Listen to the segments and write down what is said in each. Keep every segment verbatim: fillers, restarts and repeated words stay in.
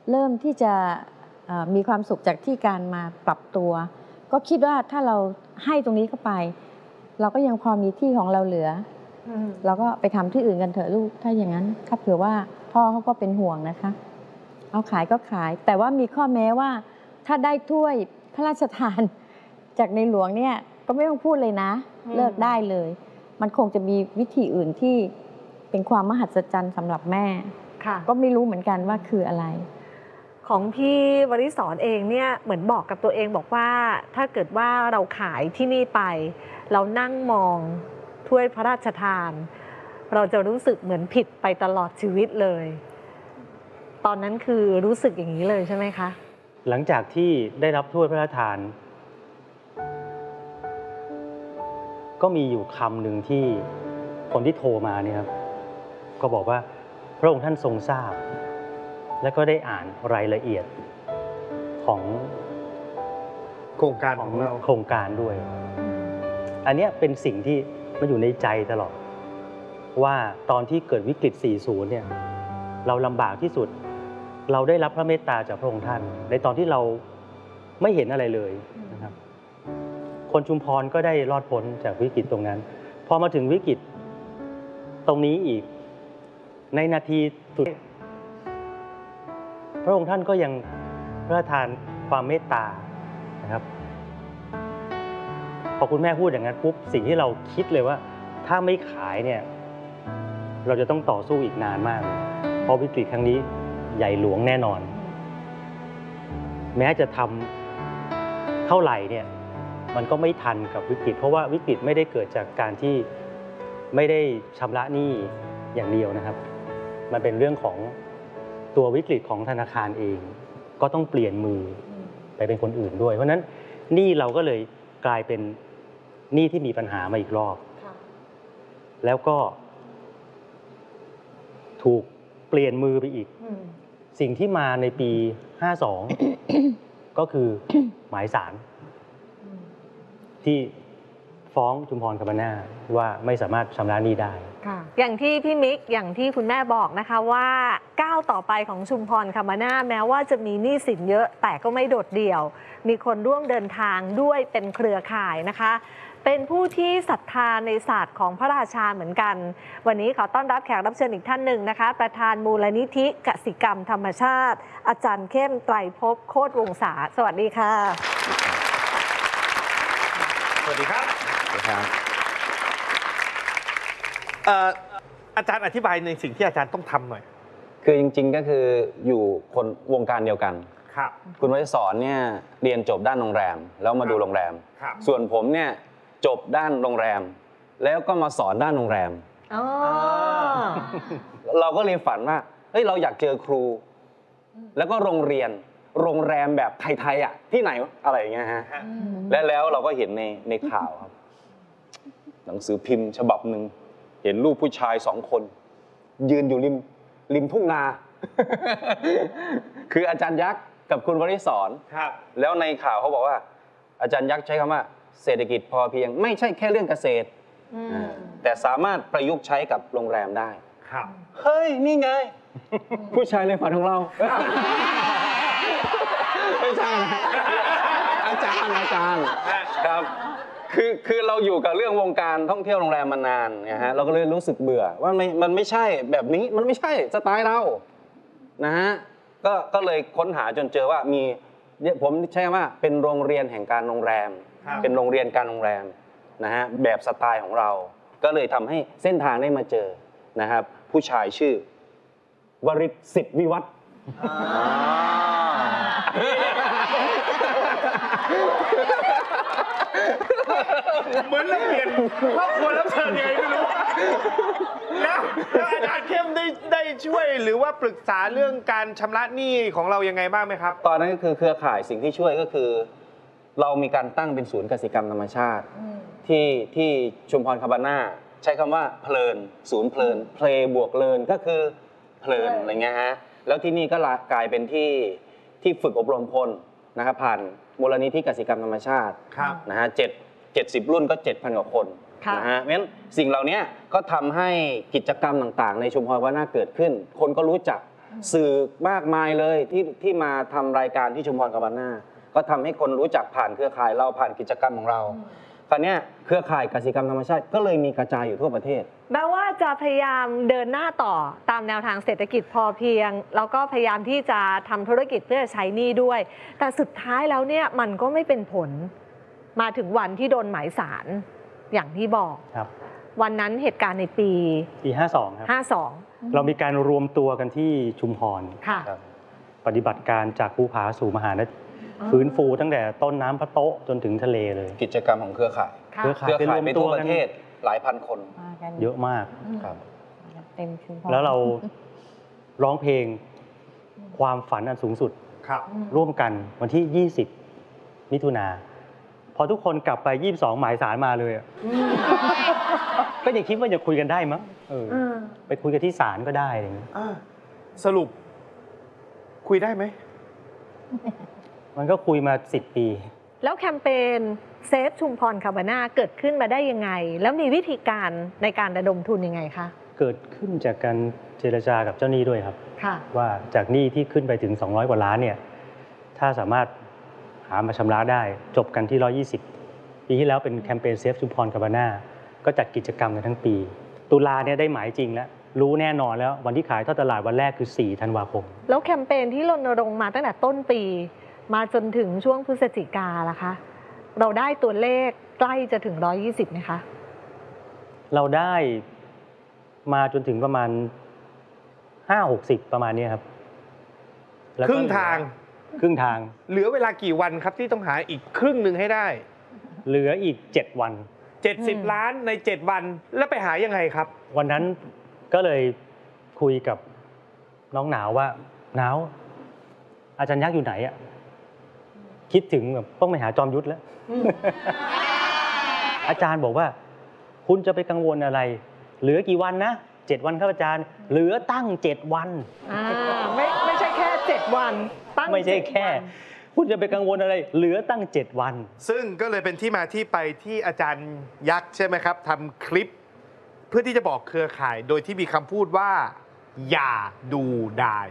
เริ่มที่จะมีความสุขจากที่การมาปรับตัวก็คิดว่าถ้าเราให้ตรงนี้เข้าไปเราก็ยังพอมีที่ของเราเหลือเราก็ไปทำที่อื่นกันเถอะลูกถ้าอย่างนั้นถ้าเผื่อว่าพ่อเขาก็เป็นห่วงนะคะเอาขายก็ขายแต่ว่ามีข้อแม้ว่าถ้าได้ถ้วยพระราชทานจากในหลวงเนี่ยก็ไม่ต้องพูดเลยนะเลิกได้เลยมันคงจะมีวิธีอื่นที่เป็นความมหัศจรรย์สำหรับแม่ก็ไม่รู้เหมือนกันว่าคืออะไรของพี่วริศรเองเนี่ยเหมือนบอกกับตัวเองบอกว่าถ้าเกิดว่าเราขายที่นี่ไปเรานั่งมองถ้วยพระราชทานเราจะรู้สึกเหมือนผิดไปตลอดชีวิตเลยตอนนั้นคือรู้สึกอย่างนี้เลยใช่ไหมคะหลังจากที่ได้รับถ้วยพระราชทานก็มีอยู่คำหนึ่งที่คนที่โทรมาเนี่ยครับก็บอกว่าพระองค์ท่านทรงทราบและก็ได้อ่านรายละเอียดของโครงการของเราโครงการด้วยอันนี้เป็นสิ่งที่มันอยู่ในใจตลอดว่าตอนที่เกิดวิกฤตสี่สิบเนี่ยเราลำบากที่สุดเราได้รับพระเมตตาจากพระองค์ท่านในตอนที่เราไม่เห็นอะไรเลยนะครับคนชุมพรก็ได้รอดพ้นจากวิกฤตตรงนั้นพอมาถึงวิกฤตตรงนี้อีกในนาทีสุดพระองค์ท่านก็ยังพระราชทานความเมตตานะครับพอคุณแม่พูดอย่างนั้นปุ๊บสิ่งที่เราคิดเลยว่าถ้าไม่ขายเนี่ยเราจะต้องต่อสู้อีกนานมากเพราะวิกฤตครั้งนี้ใหญ่หลวงแน่นอนแม้จะทำเท่าไหร่เนี่ยมันก็ไม่ทันกับวิกฤตเพราะว่าวิกฤตไม่ได้เกิดจากการที่ไม่ได้ชำระหนี้อย่างเดียวนะครับมันเป็นเรื่องของตัววิกฤตของธนาคารเองก็ต้องเปลี่ยนมือไปเป็นคนอื่นด้วยเพราะฉะนั้นหนี้เราก็เลยกลายเป็นหนี้ที่มีปัญหามาอีกรอบแล้วก็ถูกเปลี่ยนมือไปอีกสิ่งที่มาในปีห้าสองก็คือหมายศาลที่ฟ้องชุมพรคาบาน่าว่าไม่สามารถชำระหนี้ได้อย่างที่พี่มิกอย่างที่คุณแม่บอกนะคะว่าก้าวต่อไปของชุมพรคาบาน่าแม้ว่าจะมีหนี้สินเยอะแต่ก็ไม่โดดเดี่ยวมีคนร่วมเดินทางด้วยเป็นเครือข่ายนะคะเป็นผู้ที่ศรัทธาในศาสตร์ของพระราชาเหมือนกันวันนี้ขอต้อนรับแขกรับเชิญอีกท่านหนึ่งนะคะประธานมูลนิธิกสิกรรมธรรมชาติอาจารย์เข้มไตรภพโคตรวงศาสวัสดีค่ะสวัสดีครับสวัสดีครับอาจารย์อธิบายในสิ่งที่อาจารย์ต้องทำหน่อยคือจริงๆก็คืออยู่คนวงการเดียวกันครับคุณวริศรเนี่ยเรียนจบด้านโรงแรมแล้วมาดูโรงแรมส่วนผมเนี่ยจบด้านโรงแรมแล้วก็มาสอนด้านโรงแรมเราก็เลยฝันว่าเฮ้ยเราอยากเจอครูแล้วก็โรงเรียนโรงแรมแบบไทยๆอ่ะที่ไหนอะไรอย่างเงี้ยฮะและแล้วเราก็เห็นในในข่าวครับหนังสือพิมพ์ฉบับหนึ่งเห็นรูปผู้ชายสองคนยืนอยู่ริมริมทุ่งนาคืออาจารย์ยักษ์กับคุณวริศรแล้วในข่าวเขาบอกว่าอาจารย์ยักษ์ใช้คำว่าเศรษฐกิจพอเพียงไม่ใช่แค่เรื่องเกษตรแต่สามารถประยุกต์ใช้กับโรงแรมได้เฮ้ยนี่ไงผู้ชายในฝันของเราไม่ใช่นะอาจารย์อาจารย์ครับคือคือเราอยู่กับเรื่องวงการท่องเที่ยวโรงแรมมานานนะฮะเราก็เลยรู้สึกเบื่อว่ามันมันไม่ใช่แบบนี้มันไม่ใช่สไตล์เรานะฮะก็ก็เลยค้นหาจนเจอว่ามีผมใช้ว่าเป็นโรงเรียนแห่งการโรงแรมเป็นโรงเรียนการโรงแรมนะฮะแบบสไตล์ของเราก็เลยทำให้เส้นทางได้มาเจอนะครับผู้ชายชื่อวริศสิทธิวิวัฒน์เหมือนเราเปลี่ยนครอบครัวรับเชิญยังไงไม่รู้แล้วอาจารย์เข้มได้ได้ช่วยหรือว่าปรึกษาเรื่องการชำระหนี้ของเรายังไงบ้างไหมครับตอนนั้นก็คือเครือข่ายสิ่งที่ช่วยก็คือเรามีการตั้งเป็นศูนย์กสิกรรมธรรมชาติที่ที่ชุมพรคาบาน่าใช้คำว่าเพลินศูนย์เพลินเพลบวกเลินก็คือเพลินอะไรเงี้ยฮะแล้วที่นี่ก็กลายเป็นที่ที่ฝึกอบรมพลนะครับผ่านมูลนิธิกสิกรรมธรรมชาตินะฮะเจ็ดเจ็ดสิบรุ่นก็ เจ็ดพัน กว่าคนนะฮะเพราะฉะนั้นสิ่งเหล่านี้ก็ทำให้กิจกรรมต่างๆในชุมพรคาบาน่าเกิดขึ้นคนก็รู้จักสื่อมากมายเลยที่ที่มาทำรายการที่ชุมพรกับบานาก็ทำให้คนรู้จักผ่านเครือข่ายเราผ่านกิจกรรมของเราคราวนี้เครือข่ายกสิกรรมธรรมชาติก็เลยมีกระจายอยู่ทั่วประเทศแม้ว่าจะพยายามเดินหน้าต่อตามแนวทางเศรษฐกิจพอเพียงแล้วก็พยายามที่จะทำธุรกิจเพื่อใช้หนี้ด้วย แต่สุดท้ายแล้วเนี่ยมันก็ไม่เป็นผลมาถึงวันที่โดนหมายสารอย่างที่บอกครับวันนั้นเหตุการณ์ในปีปีห้าสองครับห้าสองเรามีการรวมตัวกันที่ชุมพรค่ะปฏิบัติการจากภูผาสู่มหานาทีฟื้นฟูตั้งแต่ต้นน้ำพระโต๊ะจนถึงทะเลเลยกิจกรรมของเครือข่ายเครือข่ายไปทั่วประเทศหลายพันคนเยอะมากครับเต็มชุมพรแล้วเราร้องเพลงความฝันอันสูงสุดร่วมกันวันที่ยี่สิบมิถุนาพอทุกคนกลับไปยี่สิบสองหมายสารมาเลยก็ยังคิดว่าจะคุยกันได้มั้งไปคุยกันที่ศาลก็ได้อย่างนี้สรุปคุยได้ไหมมันก็คุยมาสิบปีแล้วแคมเปญเซฟชุมพรคาบาน่าเกิดขึ้นมาได้ยังไงแล้วมีวิธีการในการระดมทุนยังไงคะเกิดขึ้นจากการเจรจากับเจ้าหนี้ด้วยครับค่ะว่าจากหนี้ที่ขึ้นไปถึงสองร้อยกว่าล้านเนี่ยถ้าสามารถหามาชำระได้จบกันที่หนึ่งร้อยยี่สิบปีที่แล้วเป็นแคมเปญเซฟชุมพรคาบาน่าก็จัดกิจกรรมกันทั้งปีตุลาเนี่ยได้หมายจริงแล้วรู้แน่นอนแล้ววันที่ขายทอดตลาดวันแรกคือสี่ธันวาคมแล้วแคมเปญที่รณรงค์มาตั้งแต่ต้นปีมาจนถึงช่วงพฤศจิกาล่ะคะเราได้ตัวเลขใกล้จะถึงหนึ่งร้อยยี่สิบไหมคะเราได้มาจนถึงประมาณห้าหกสิบประมาณนี้ครับครึ่งทางครึ่งทางเหลือเวลากี่วันครับที่ต้องหาอีกครึ่งหนึ่งให้ได้เหลืออีกเจ็ดวันเจ็ดสิบล้านในเจ็ดวันแล้วไปหายังไงครับวันนั้นก็เลยคุยกับน้องหนาวว่าหนาวอาจารย์ยักษ์อยู่ไหนอะคิดถึงแบบต้องไปหาจอมยุทธแล้ว อาจารย์บอกว่าคุณจะไปกังวลอะไรเหลือกี่วันนะเจ็ดวันครับอาจารย์เหลือตั้งเจ็ดวันอ่าไม่ไม่ใช่แค่เจ็ดวันตั้งไม่ใช่แค่คุณจะไปกังวลอะไรเหลือตั้งเจ็ดวันซึ่งก็เลยเป็นที่มาที่ไปที่อาจารย์ยักษ์ใช่ไหมครับทำคลิปเพื่อที่จะบอกเครือข่ายโดยที่มีคำพูดว่าอย่าดูดาย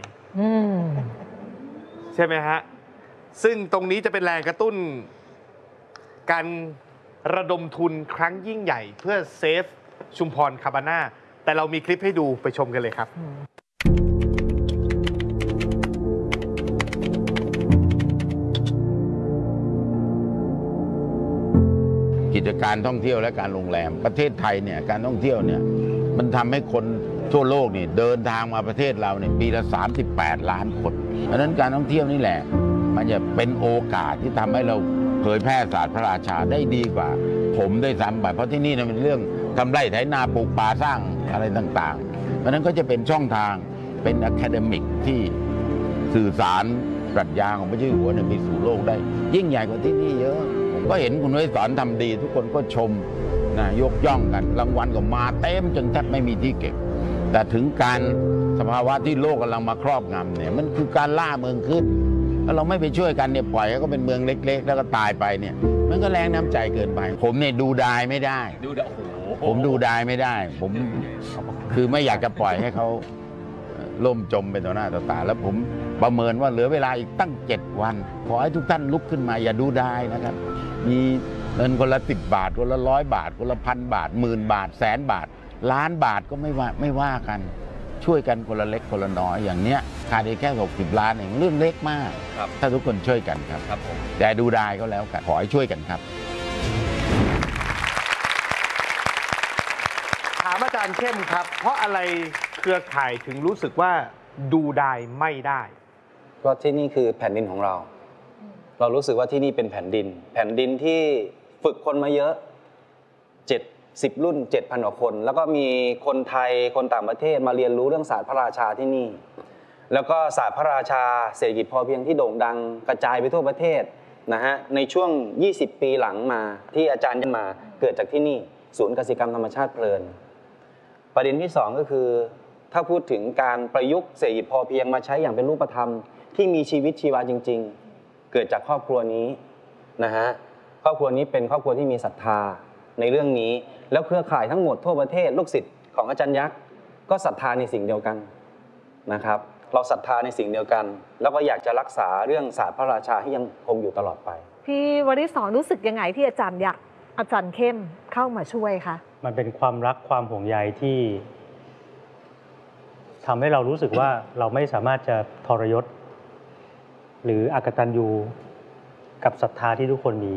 ใช่ไหมฮะซึ่งตรงนี้จะเป็นแรงกระตุ้นการระดมทุนครั้งยิ่งใหญ่เพื่อเซฟชุมพรคาบาน่าแต่เรามีคลิปให้ดูไปชมกันเลยครับกิจการท่องเที่ยวและการโรงแรมประเทศไทยเนี่ยการท่องเที่ยวเนี่ยมันทำให้คนทั่วโลกนี่เดินทางมาประเทศเราเนี่ยปีละสามสิบแปดล้านคนเพราะฉะนั้นการท่องเที่ยวนี่แหละมันจะเป็นโอกาสที่ทำให้เราเผยแพร่ศาสตร์พระราชาได้ดีกว่าผมได้ซ้ำไปเพราะที่นี่เนี่ยเป็นเรื่องทำไร่ไถนาปลูกป่าสร้างอะไรต่างๆเพราะนั้นก็จะเป็นช่องทางเป็นอะคาเดมิกที่สื่อสารปรัชญาของพระเจ้าอยู่หัวเนี่ยไปสู่โลกได้ยิ่งใหญ่กว่าที่นี่เยอะผมก็เห็นคุณไว้สอนทำดีทุกคนก็ชมนะยกย่องกันรางวัลก็มาเต็มจนแทบไม่มีที่เก็บแต่ถึงการสภาวะที่โลกกำลังมาครอบงำเนี่ยมันคือการล่าเมืองขึ้นถ้าเราไม่ไปช่วยกันเนี่ยปล่อยให้ก็เป็นเมืองเล็กๆแล้วก็ตายไปเนี่ยมันก็แรงน้ำใจเกินไปผมเนี่ยดูดายไม่ได้ดูดายผมดูดายไม่ได้ผมคือไม่อยากจะปล่อยให้เขาล่มจมไปต่อหน้าต่อตาแล้วผมประเมินว่าเหลือเวลาอีกตั้งเจ็ดวันขอให้ทุกท่านลุกขึ้นมาอย่าดูดายนะครับมีเงินคนละสิบบาทคนละร้อยบาทคนละพันบาทหมื่นบาทแสนบาทล้านบาทก็ไม่ว่าไม่ว่ากันช่วยกันคนละเล็กคนละน้อยอย่างเนี้ยขาดแค่หกสิบล้านเองเรื่องเล็กมากถ้าทุกคนช่วยกันครับครับผมแต่ดูได้ก็แล้วกันขอให้ช่วยกันครับถามอาจารย์เข้มครับเพราะอะไรเครือข่ายถึงรู้สึกว่าดูได้ไม่ได้ก็ที่นี่คือแผ่นดินของเราเรารู้สึกว่าที่นี่เป็นแผ่นดินแผ่นดินที่ฝึกคนมาเยอะเจ็ดสิบรุ่น เจ็ดพัน กว่าคนแล้วก็มีคนไทยคนต่างประเทศมาเรียนรู้เรื่องศาสตร์พระราชาที่นี่แล้วก็ศาสตร์พระราชาเศรษฐกิจพอเพียงที่โด่งดังกระจายไปทั่วประเทศนะฮะในช่วงยี่สิบปีหลังมาที่อาจารย์มาเกิดจากที่นี่ศูนย์กสิกรรมธรรมชาติเพลินประเด็นที่สองก็คือถ้าพูดถึงการประยุกต์เศรษฐกิจพอเพียงมาใช้อย่างเป็นรูปธรรมที่มีชีวิตชีวาจริงๆเกิดจากครอบครัวนี้นะฮะครอบครัวนี้เป็นครอบครัวที่มีศรัทธาในเรื่องนี้แล้วเครือข่ายทั้งหมดทั่วประเทศลูกศิษย์ของอาจารย์ยักษ์ก็ศรัทธาในสิ่งเดียวกันนะครับเราศรัทธาในสิ่งเดียวกัน แล้วก็อยากจะรักษาเรื่องศาสตร์พระราชาให้ยังคงอยู่ตลอดไปพี่วริศรรู้สึกยังไงที่อาจารย์อยากอาจารย์เข้มเข้ามาช่วยคะมันเป็นความรักความห่วงใยที่ทำให้เรารู้สึกว่าเราไม่สามารถจะทรยศ หรืออกตัญญูกับศรัทธาที่ทุกคนมี